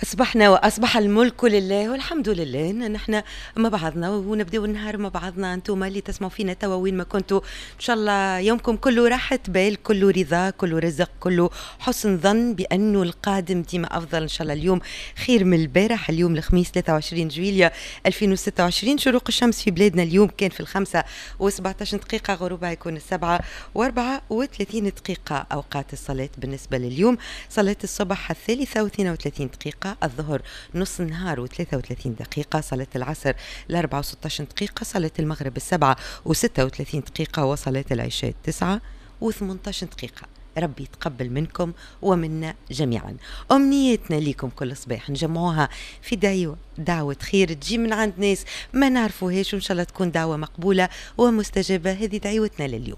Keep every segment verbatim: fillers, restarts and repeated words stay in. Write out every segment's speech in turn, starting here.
أصبحنا وأصبح الملك لله والحمد لله إن نحن مع بعضنا ونبدأ النهار مع بعضنا. أنتم اللي تسمعوا فينا توا وين ما كنتوا، إن شاء الله يومكم كله راحة بال، كله رضا، كله رزق، كله حسن ظن بأنه القادم ديما أفضل إن شاء الله. اليوم خير من البارح، اليوم الخميس ثلاثة وعشرين جويلية ألفين وستة وعشرين. شروق الشمس في بلادنا اليوم كان في الخمسة وسبعة عشر دقيقة، غروبها يكون السبعة وأربعة وثلاثين دقيقة. أوقات الصلاة بالنسبة لليوم: صلاة الصبح الثالثة واثنين وثلاثين دقيقة، الظهر نص النهار وثلاثة وثلاثين دقيقة، صلاة العصر الأربعة وستة عشر دقيقة، صلاة المغرب السبعة وستة وثلاثين دقيقة، وصلاة العشاء التسعة وثمانية عشر دقيقة. ربي يتقبل منكم ومنا جميعا. أمنيتنا ليكم كل صباح نجمعوها في دعوة دعوة خير تجي من عند ناس ما نعرفوهاش، وإن شاء الله تكون دعوة مقبولة ومستجابة. هذه دعوتنا لليوم،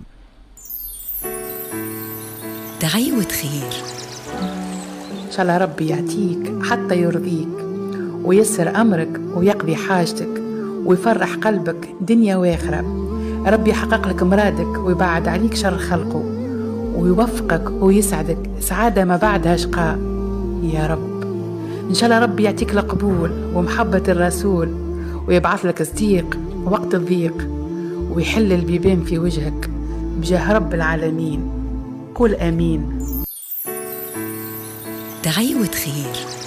دعوة خير. إن شاء الله ربي يعطيك حتى يرضيك ويسر أمرك ويقضي حاجتك ويفرح قلبك دنيا وآخرة. ربي يحقق لك مرادك ويبعد عليك شر خلقه ويوفقك ويسعدك سعادة ما بعدها شقاء يا رب. إن شاء الله ربي يعطيك القبول ومحبة الرسول ويبعث لك صديق وقت الضيق ويحل البيبان في وجهك بجاه رب العالمين. قول آمين. دعوة خير.